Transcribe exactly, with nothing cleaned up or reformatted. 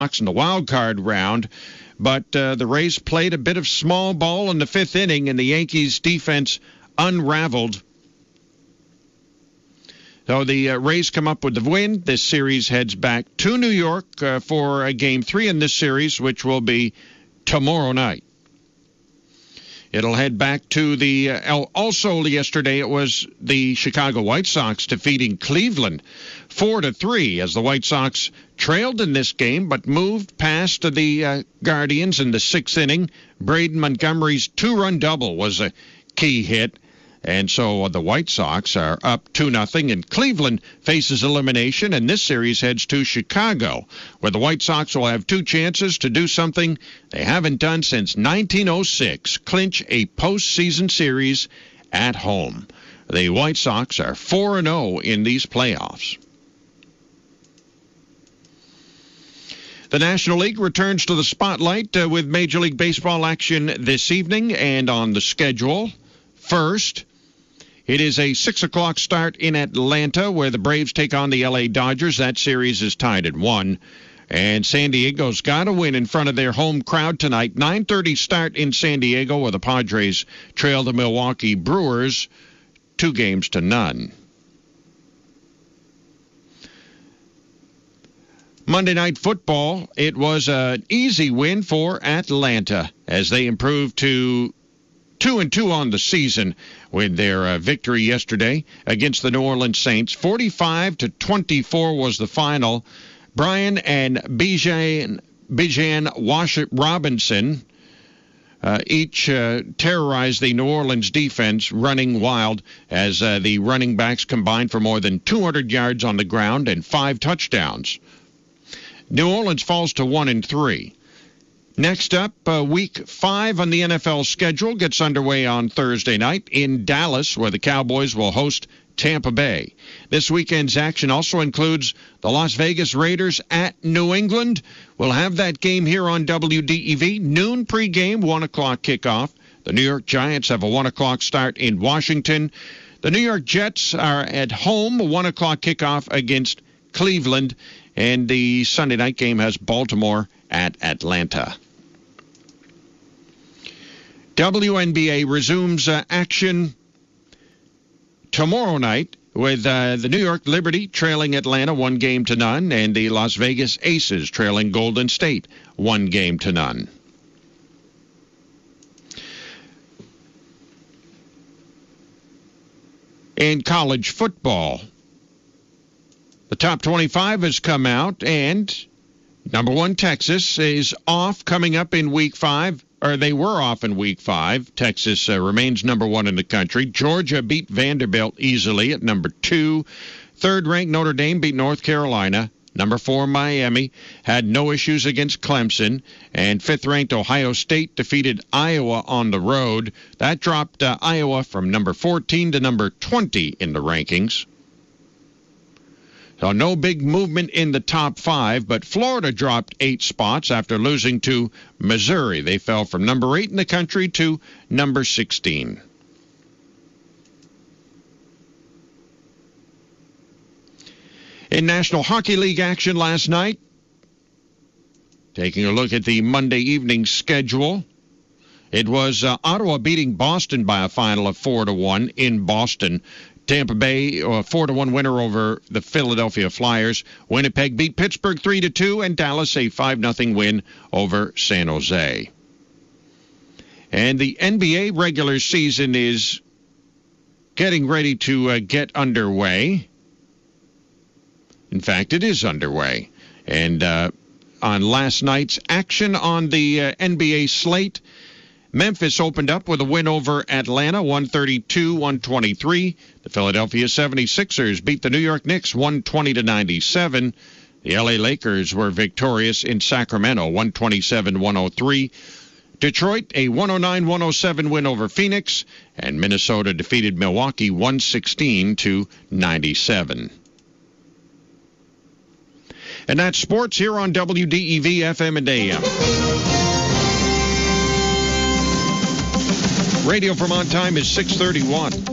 in the wild card round. But uh, the Rays played a bit of small ball in the fifth inning, and the Yankees' defense unraveled. So the uh, Rays come up with the win. This series heads back to New York uh, for a game three in this series, which will be tomorrow night. It'll head back to the uh, also yesterday it was the Chicago White Sox defeating Cleveland four to three as the White Sox trailed in this game but moved past the uh, Guardians in the sixth inning. Braden Montgomery's two-run double was a key hit. And so uh, the White Sox are up two nothing, and Cleveland faces elimination, and this series heads to Chicago, where the White Sox will have two chances to do something they haven't done since nineteen oh six, clinch a postseason series at home. The White Sox are four and oh in these playoffs. The National League returns to the spotlight uh, with Major League Baseball action this evening, and on the schedule, first, it is a six o'clock start in Atlanta where the Braves take on the L A Dodgers. That series is tied at one. And San Diego's got to win in front of their home crowd tonight. nine thirty start in San Diego where the Padres trail the Milwaukee Brewers two games to none. Monday Night Football, it was an easy win for Atlanta as they improved to two and two on the season with their uh, victory yesterday against the New Orleans Saints. forty-five to twenty-four was the final. Brian and Bijan Bijan Wash Robinson uh, each uh, terrorized the New Orleans defense, running wild as uh, the running backs combined for more than two hundred yards on the ground and five touchdowns. New Orleans falls to one and three. Next up, uh, week five on the N F L schedule gets underway on Thursday night in Dallas, where the Cowboys will host Tampa Bay. This weekend's action also includes the Las Vegas Raiders at New England. We'll have that game here on W D E V. Noon pregame, one o'clock kickoff. The New York Giants have a one o'clock start in Washington. The New York Jets are at home, a one o'clock kickoff against Cleveland. And the Sunday night game has Baltimore at Atlanta. W N B A resumes uh, action tomorrow night with uh, the New York Liberty trailing Atlanta one game to none and the Las Vegas Aces trailing Golden State one game to none. In college football, the top twenty-five has come out, and number one, Texas, is off coming up in week five. Or they were off in week five. Texas uh, remains number one in the country. Georgia beat Vanderbilt easily at number two. Third-ranked Notre Dame beat North Carolina. Number four, Miami, had no issues against Clemson. And fifth-ranked Ohio State defeated Iowa on the road. That dropped uh, Iowa from number fourteen to number twenty in the rankings. So no big movement in the top five, but Florida dropped eight spots after losing to Missouri. They fell from number eight in the country to number sixteen. In National Hockey League action last night, taking a look at the Monday evening schedule, it was uh, Ottawa beating Boston by a final of four to one in Boston. Tampa Bay, a four to one winner over the Philadelphia Flyers. Winnipeg beat Pittsburgh three to two, and Dallas a five nothing win over San Jose. And the N B A regular season is getting ready to uh, get underway. In fact, it is underway. And uh, on last night's action on the uh, N B A slate, Memphis opened up with a win over Atlanta, one thirty-two to one twenty-three. The Philadelphia seventy-sixers beat the New York Knicks one twenty to ninety-seven. The L A Lakers were victorious in Sacramento, one twenty-seven to one oh three. Detroit, a one oh nine to one oh seven win over Phoenix. And Minnesota defeated Milwaukee one sixteen to ninety-seven. And that's sports here on W D E V F M and A M. Radio Vermont time is six thirty-one.